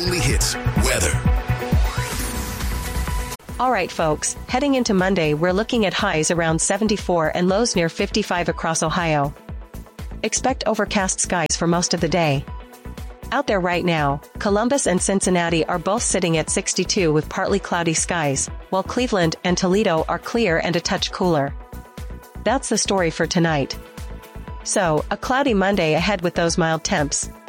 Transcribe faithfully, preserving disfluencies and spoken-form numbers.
only hits weather. All right, folks, heading into Monday, we're looking at highs around seventy-four and lows near fifty-five across Ohio. Expect overcast skies for most of the day. Out there right now, Columbus and Cincinnati are both sitting at sixty-two with partly cloudy skies, while Cleveland and Toledo are clear and a touch cooler. That's the story for tonight. So, a cloudy Monday ahead with those mild temps.